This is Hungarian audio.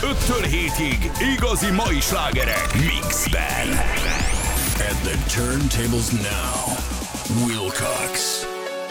5-től 7-ig igazi mai slágerek mixben. At the turntables now, Wilcox.